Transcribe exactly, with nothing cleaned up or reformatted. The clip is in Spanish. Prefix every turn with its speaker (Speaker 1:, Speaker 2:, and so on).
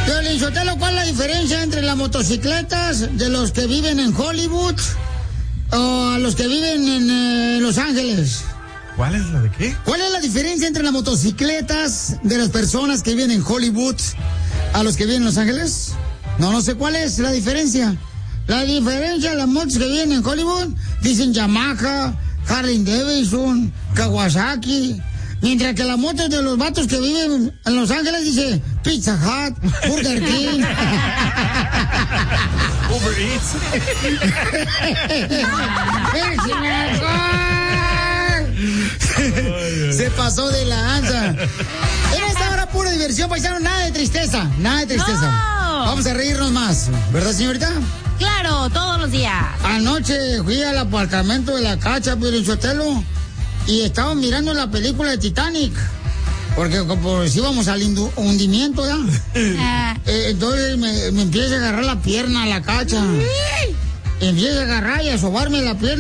Speaker 1: Piolín Sotelo, ¿cuál es la diferencia entre las motocicletas de los que viven en Hollywood o a los que viven en eh, Los Ángeles?
Speaker 2: ¿Cuál es la de qué?
Speaker 1: ¿Cuál es la diferencia entre las motocicletas de las personas que viven en Hollywood a los que viven en Los Ángeles? No, no sé cuál es la diferencia. La diferencia de las motos que viven en Hollywood dicen Yamaha, Harley Davidson, Kawasaki. Mientras que las motos de los vatos que viven en Los Ángeles dice Pizza Hut, Burger King.
Speaker 2: Uber Eats.
Speaker 1: Se pasó de la ancha. En esta hora pura diversión, paisano, nada de tristeza, nada de tristeza.
Speaker 3: No.
Speaker 1: Vamos a reírnos más, ¿verdad, señorita?
Speaker 3: Claro, todos los días.
Speaker 1: Anoche fui al apartamento de la Cacha, Piolín Sotelo, y estábamos mirando la película de Titanic. Porque como si íbamos al hundimiento, ¿ya?
Speaker 3: Ah.
Speaker 1: Eh, entonces me, me empieza a agarrar la pierna a la Cacha. Empieza a agarrar y a sobarme la pierna.